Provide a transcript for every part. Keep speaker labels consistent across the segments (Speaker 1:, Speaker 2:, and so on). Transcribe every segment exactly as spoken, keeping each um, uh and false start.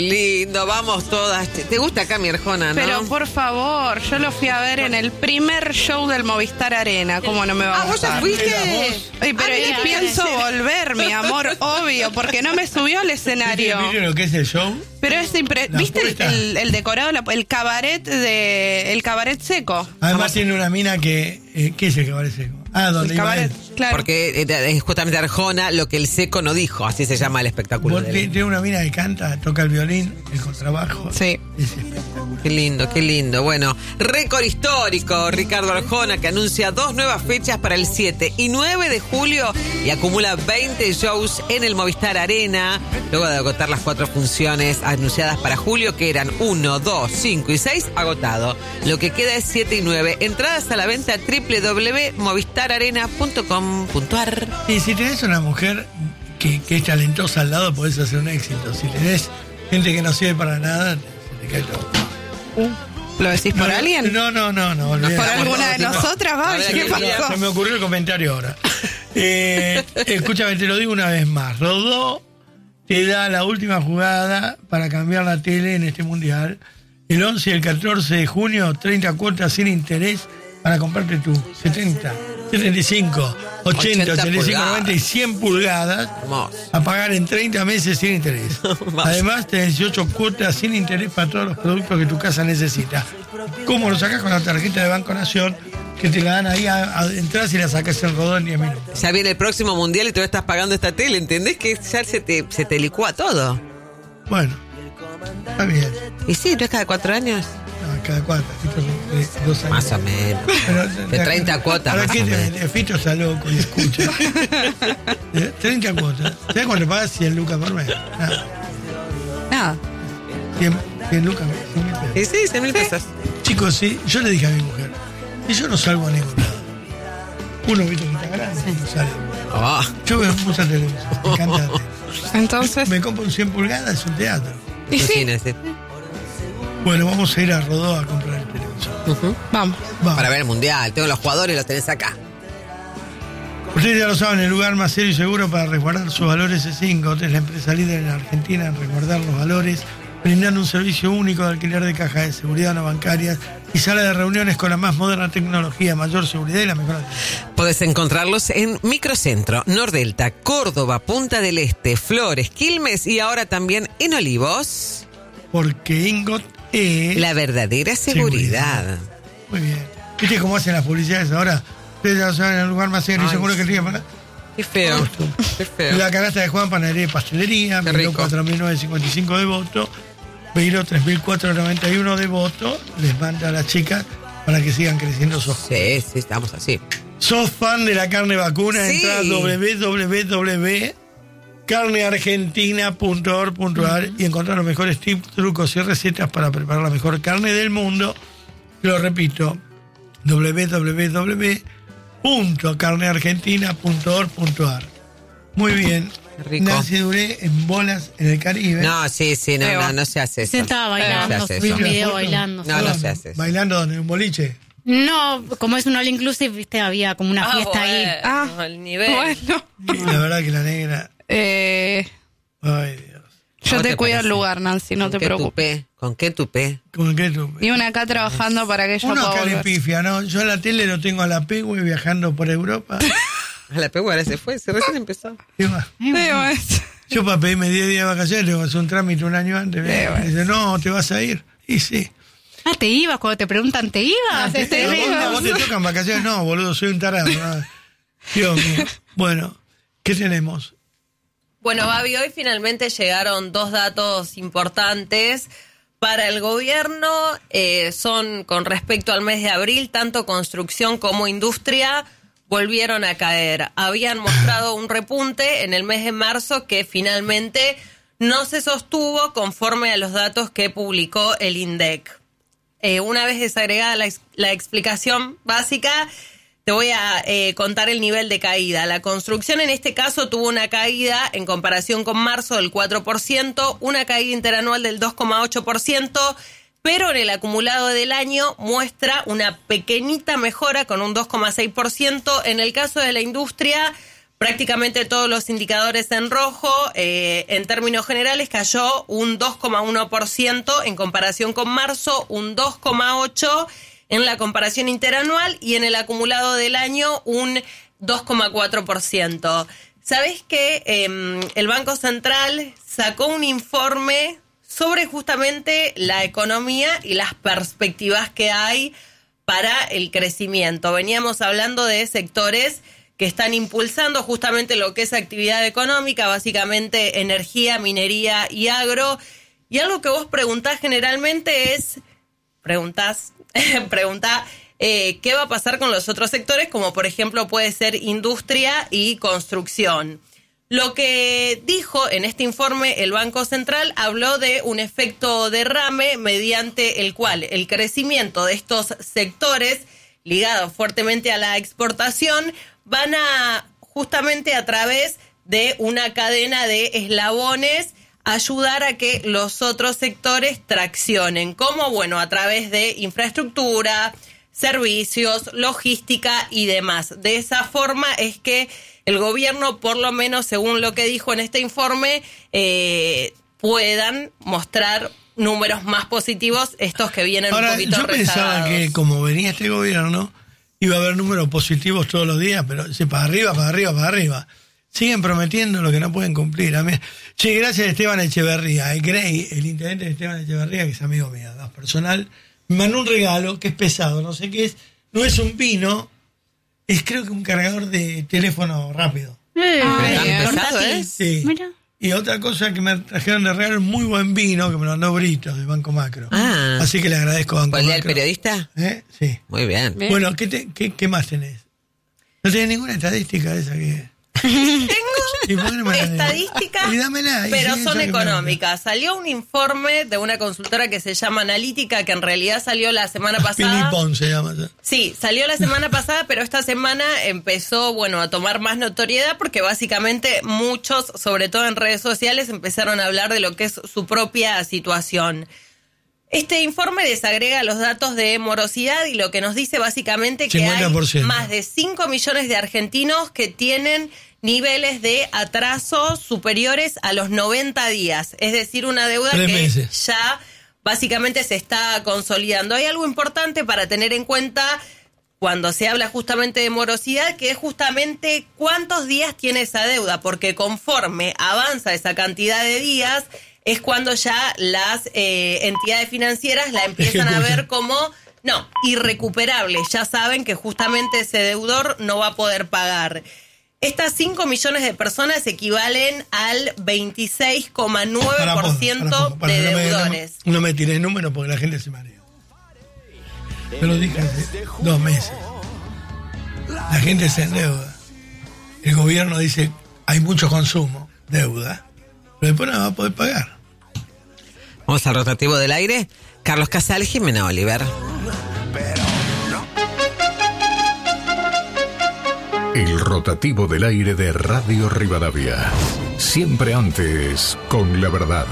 Speaker 1: Lindo, vamos todas. ¿Te gusta Cami Arjona, no?
Speaker 2: Pero por favor, yo lo fui a ver en el primer show del Movistar Arena. ¿Cómo no me va a
Speaker 1: Ah, ¿vos ya
Speaker 2: gustar?
Speaker 1: fuiste?
Speaker 2: Ay, pero
Speaker 1: Ah,
Speaker 2: y
Speaker 1: mira,
Speaker 2: pienso
Speaker 1: mira.
Speaker 2: volver, mi amor, obvio, porque no me subió al escenario.
Speaker 3: ¿Viste lo que es el show?
Speaker 2: Pero es impre...
Speaker 3: La
Speaker 2: ¿Viste el,
Speaker 3: puesta.
Speaker 2: el, el decorado, la- el cabaret de el cabaret seco?
Speaker 3: Además tiene una mina que... Eh, ¿Qué es el cabaret seco? Ah, donde
Speaker 2: El
Speaker 3: iba
Speaker 2: cabaret,
Speaker 3: él.
Speaker 2: claro.
Speaker 1: Porque eh, es justamente Arjona lo que el seco no dijo, así se llama el espectáculo.
Speaker 3: Vos
Speaker 1: de
Speaker 3: te-
Speaker 1: él.
Speaker 3: Tiene una mina que canta, toca el violín, el contrabajo.
Speaker 2: Sí.
Speaker 3: Es espectacular.
Speaker 1: Qué lindo, qué lindo. Bueno, récord histórico, Ricardo Arjona, que anuncia dos nuevas fechas para el siete y nueve de julio y acumula veinte shows en el Movistar Arena, luego de agotar las cuatro funciones anunciadas para julio, que eran uno, dos, cinco y seis, agotado. Lo que queda es siete y nueve. Entradas a la venta doble u doble u doble u punto movistar arena punto com punto a r.
Speaker 3: Y si tenés una mujer que, que es talentosa al lado, podés hacer un éxito. Si tenés gente que no sirve para nada, se te cae todo.
Speaker 2: ¿Lo decís por
Speaker 3: no,
Speaker 2: alguien?
Speaker 3: No, no, no, no. olvidate.
Speaker 2: ¿Por alguna de
Speaker 3: No,
Speaker 2: nosotras? Vaya,
Speaker 1: A ver,
Speaker 2: ¿qué
Speaker 1: ¿qué
Speaker 2: pasó?
Speaker 3: Se me ocurrió el comentario ahora. Eh, escúchame, te lo digo una vez más. Rodó te da la última jugada para cambiar la tele en este mundial. El once y el catorce de junio, treinta cuotas sin interés para comprarte tú. setenta, setenta y cinco, ochenta, ochenta y cinco, noventa y cien pulgadas.
Speaker 1: Hermoso.
Speaker 3: A pagar en treinta meses sin interés. Además, tenés dieciocho cuotas sin interés para todos los productos que tu casa necesita. ¿Cómo lo sacas? Con la tarjeta de Banco Nación, que te la dan ahí, a, a, entras y la sacas en Rodó en diez minutos.
Speaker 1: Ya viene el próximo mundial y tú estás pagando esta tele, ¿entendés? Que ya se te, se te licúa todo.
Speaker 3: Bueno, está bien.
Speaker 1: Y sí, ¿no es cada cuatro años?
Speaker 3: No, cada cuatro, Fito, de dos años.
Speaker 1: Más o menos.
Speaker 3: Pero,
Speaker 1: De treinta cuotas,
Speaker 3: ¿Para
Speaker 1: más
Speaker 3: qué
Speaker 1: o
Speaker 3: te-
Speaker 1: menos.
Speaker 3: Fito está loco y escucha. De treinta cuotas. ¿Sabes cuánto pagas? cien lucas por mes. Nada.
Speaker 2: Nada.
Speaker 3: cien, cien lucas, cien mil pesos.
Speaker 1: Y sí, cien mil pesos.
Speaker 3: Chicos, sí, yo le dije a mi mujer, y yo no salgo a ningún lado. Uno, viste, que está grande, no sale.
Speaker 1: Oh,
Speaker 3: Yo veo mucha televisión, me encanta.
Speaker 2: Entonces,
Speaker 3: Me compro un cien pulgadas, es un teatro.
Speaker 2: y sí,
Speaker 1: imagínese.
Speaker 3: Bueno, vamos a ir a Rodó a comprar el televisor.
Speaker 1: Ujú.
Speaker 2: vamos.
Speaker 3: Vamos.
Speaker 1: Para ver el mundial. Tengo los jugadores, los tenés acá.
Speaker 3: Ustedes ya lo saben, el lugar más serio y seguro para resguardar sus valores es Ingot. Es la empresa líder en Argentina en resguardar los valores, brindando un servicio único de alquiler de cajas de seguridad no bancarias y sala de reuniones con la más moderna tecnología, mayor seguridad y la mejor atención.
Speaker 1: Podés encontrarlos en Microcentro, Nordelta, Córdoba, Punta del Este, Flores, Quilmes y ahora también en Olivos.
Speaker 3: Porque Ingot es...
Speaker 1: La verdadera seguridad.
Speaker 3: Muy bien. ¿Viste cómo hacen las publicidades ahora? Ustedes ya lo saben, el lugar más serio y
Speaker 1: Ay,
Speaker 3: seguro que
Speaker 1: sí.
Speaker 3: tiene para...
Speaker 1: Qué feo. Qué feo.
Speaker 3: La canasta de Juan, panadería y pastelería,
Speaker 1: Qué
Speaker 3: Miró
Speaker 1: rico.
Speaker 3: cuatro mil novecientos cincuenta y cinco de voto, Beiró tres mil cuatrocientos noventa y uno de voto, les manda a las chicas para que sigan creciendo sus...
Speaker 1: Sí, sí, estamos así.
Speaker 3: ¿Sos fan de la carne vacuna?
Speaker 1: Sí.
Speaker 3: Entra a doble u doble u doble u punto carne argentina punto org punto a r y encontrar los mejores tips, trucos y recetas para preparar la mejor carne del mundo. Lo repito, doble u doble u doble u punto carne argentina punto org punto a r. Muy bien.
Speaker 1: Qué rico.
Speaker 3: Nancy Duré en bolas en el Caribe.
Speaker 1: No, sí, sí, no,
Speaker 2: Feo.
Speaker 1: no, no se hace eso.
Speaker 4: Se estaba bailando,
Speaker 1: No se hace
Speaker 4: vi
Speaker 1: eso.
Speaker 4: un video
Speaker 3: ¿Foto?
Speaker 4: bailando.
Speaker 1: No, no se hace eso.
Speaker 3: ¿Bailando donde? ¿En un boliche?
Speaker 4: No, como es un all inclusive, viste, había como una fiesta ahí.
Speaker 2: Ah,
Speaker 5: el nivel.
Speaker 2: bueno.
Speaker 3: Y la verdad que la negra...
Speaker 2: Eh,
Speaker 3: Ay, Dios.
Speaker 2: yo
Speaker 1: ¿Cómo
Speaker 2: te,
Speaker 1: te
Speaker 2: cuido el
Speaker 1: parece?
Speaker 2: lugar, Nancy, no
Speaker 1: ¿Con
Speaker 2: te
Speaker 1: qué
Speaker 2: preocupes.
Speaker 1: tupé? ¿Con qué tupé?
Speaker 3: ¿Cómo que tú?
Speaker 2: Y una acá trabajando para que yo
Speaker 3: Uno
Speaker 2: pueda
Speaker 3: acá le
Speaker 2: volver.
Speaker 3: pifia, ¿no? Yo en la tele lo tengo a la Pegüe viajando por Europa.
Speaker 1: A la peguara se fue, se recién empezó.
Speaker 3: ¿Qué va?
Speaker 2: Digo, es-
Speaker 3: Yo para pedirme diez días de vacaciones tengo que hacer un trámite un año antes.
Speaker 2: Sí, bueno.
Speaker 3: Dice, no, te vas a ir. Y sí.
Speaker 4: Ah, ¿te ibas? Cuando te preguntan, ¿te ibas?
Speaker 3: Ah,
Speaker 4: Este,
Speaker 3: ¿te-
Speaker 4: ibas.
Speaker 3: ¿A vos te tocan vacaciones? No, boludo, soy un tarado. ¿no? Dios mío. Bueno, ¿qué tenemos?
Speaker 5: Bueno, Babi, hoy finalmente llegaron dos datos importantes para el gobierno. Eh, son con respecto al mes de abril, tanto construcción como industria volvieron a caer. Habían mostrado un repunte en el mes de marzo que finalmente no se sostuvo conforme a los datos que publicó el INDEC. Eh, una vez desagregada la, ex- la explicación básica, te voy a eh, contar el nivel de caída. La construcción en este caso tuvo una caída en comparación con marzo del cuatro por ciento, una caída interanual del dos coma ocho por ciento, pero en el acumulado del año muestra una pequeñita mejora con un dos coma seis por ciento. En el caso de la industria prácticamente todos los indicadores en rojo. Eh, en términos generales cayó un dos coma uno por ciento en comparación con marzo, un dos coma ocho por ciento en la comparación interanual y en el acumulado del año un dos coma cuatro por ciento. ¿Sabés que eh, el Banco Central sacó un informe sobre justamente la economía y las perspectivas que hay para el crecimiento? Veníamos hablando de sectores que están impulsando justamente lo que es actividad económica, básicamente energía, minería y agro. Y algo que vos preguntás generalmente es, preguntás, preguntá, eh, ¿qué va a pasar con los otros sectores? Como por ejemplo puede ser industria y construcción. Lo que dijo en este informe el Banco Central habló de un efecto derrame mediante el cual el crecimiento de estos sectores ligados fuertemente a la exportación van a, justamente a través de una cadena de eslabones, ayudar a que los otros sectores traccionen. ¿Cómo? Bueno, a través de infraestructura, servicios, logística y demás. De esa forma es que el gobierno, por lo menos según lo que dijo en este informe, eh, puedan mostrar números más positivos, estos que vienen
Speaker 3: Ahora,
Speaker 5: un poquito
Speaker 3: yo
Speaker 5: rezagados.
Speaker 3: pensaba que como venía este gobierno, iba a haber números positivos todos los días, pero si para arriba, para arriba, para arriba. Siguen prometiendo lo que no pueden cumplir. A mí, che, gracias a Esteban Echeverría. El Grey, el intendente de Esteban Echeverría, que es amigo mío, ¿no? Personal, me mandó un regalo que es pesado, no sé qué es. No es un vino, es creo que un cargador de teléfono rápido.
Speaker 4: Eh,
Speaker 1: Ay,
Speaker 4: eh,
Speaker 1: pesado,
Speaker 4: portátil.
Speaker 1: ¿eh?
Speaker 3: Sí.
Speaker 4: Mira.
Speaker 3: Y otra cosa que me trajeron de regalo, muy buen vino, que me lo mandó Brito, de Banco Macro.
Speaker 1: Ah.
Speaker 3: Así que le agradezco a Banco
Speaker 1: ¿Cuál día el
Speaker 3: Macro.
Speaker 1: periodista?
Speaker 3: ¿Eh? Sí.
Speaker 1: Muy bien.
Speaker 2: Bien.
Speaker 3: Bueno, ¿qué, te, qué, ¿qué más tenés? ¿No tenés ninguna estadística de esa que...? ¿Y por qué no me la das?
Speaker 5: Estadísticas,
Speaker 3: Y dámela, y
Speaker 5: pero
Speaker 3: sí,
Speaker 5: son
Speaker 3: esa que me-
Speaker 5: económicas. Salió un informe de una consultora que se llama Analítica, que en realidad salió la semana pasada.
Speaker 3: Pilipón se llama.
Speaker 5: Sí, salió la semana pasada, pero esta semana empezó, bueno, a tomar más notoriedad porque básicamente muchos, sobre todo en redes sociales, empezaron a hablar de lo que es su propia situación. Este informe desagrega los datos de morosidad y lo que nos dice básicamente que
Speaker 3: cincuenta por ciento.
Speaker 5: hay más de cinco millones de argentinos que tienen niveles de atraso superiores a los noventa días. Es decir, una deuda
Speaker 3: Tres
Speaker 5: que
Speaker 3: meses.
Speaker 5: ya básicamente se está consolidando. Hay algo importante para tener en cuenta cuando se habla justamente de morosidad, que es justamente cuántos días tiene esa deuda, porque conforme avanza esa cantidad de días es cuando ya las eh, entidades financieras la empiezan a ver como, no, irrecuperable. Ya saben que justamente ese deudor no va a poder pagar. Estas cinco millones de personas equivalen al veintiséis coma nueve por ciento de deudores.
Speaker 3: No, no me tiré números porque la gente se marea. Yo lo dije hace dos meses. La gente se endeuda. El gobierno dice, hay mucho consumo, deuda, pero después no va a poder pagar.
Speaker 1: Vamos al rotativo del aire. Carlos Casal, Jimena Oliver.
Speaker 6: El rotativo del aire de Radio Rivadavia. Siempre antes, con la verdad.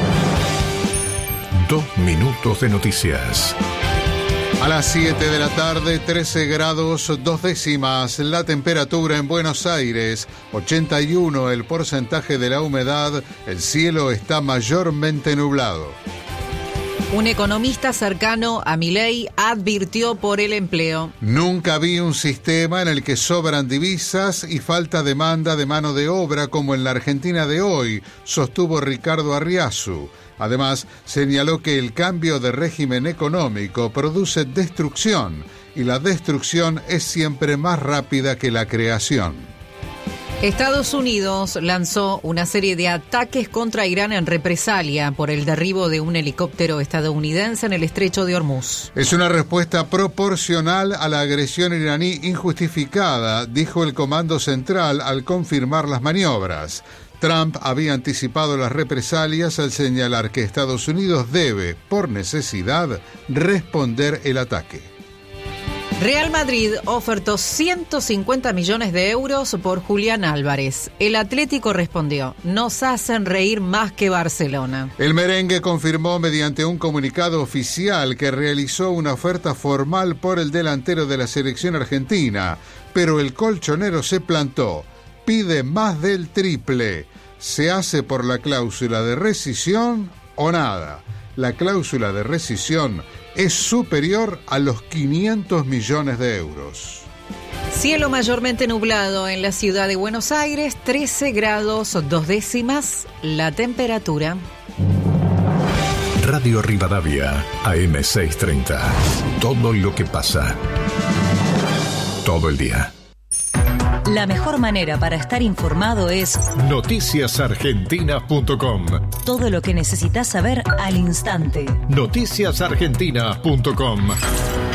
Speaker 6: Dos minutos de noticias.
Speaker 7: A las siete de la tarde, trece grados, dos décimas. La temperatura en Buenos Aires, ochenta y uno el porcentaje de la humedad. El cielo está mayormente nublado.
Speaker 8: Un economista cercano a Milei advirtió por el empleo.
Speaker 7: Nunca vi un sistema en el que sobran divisas y falta demanda de mano de obra como en la Argentina de hoy, sostuvo Ricardo Arriazu. Además, señaló que el cambio de régimen económico produce destrucción y la destrucción es siempre más rápida que la creación.
Speaker 8: Estados Unidos lanzó una serie de ataques contra Irán en represalia por el derribo de un helicóptero estadounidense en el estrecho de Hormuz.
Speaker 7: Es una respuesta proporcional a la agresión iraní injustificada, dijo el Comando Central al confirmar las maniobras. Trump había anticipado las represalias al señalar que Estados Unidos debe, por necesidad, responder el ataque.
Speaker 8: Real Madrid ofertó ciento cincuenta millones de euros por Julián Álvarez. El Atlético respondió, nos hacen reír más que Barcelona.
Speaker 7: El merengue confirmó mediante un comunicado oficial que realizó una oferta formal por el delantero de la selección argentina, pero el colchonero se plantó. pide más del triple. ¿Se hace por la cláusula de rescisión o nada? La cláusula de rescisión es superior a los quinientos millones de euros.
Speaker 8: Cielo mayormente nublado en la ciudad de Buenos Aires, trece grados dos décimas la temperatura.
Speaker 6: Radio Rivadavia, A M seiscientos treinta. Todo lo que pasa. Todo el día.
Speaker 9: La mejor manera para estar informado es
Speaker 6: noticias argentinas punto com.
Speaker 9: Todo lo que necesitas saber al instante.
Speaker 6: noticias argentinas punto com.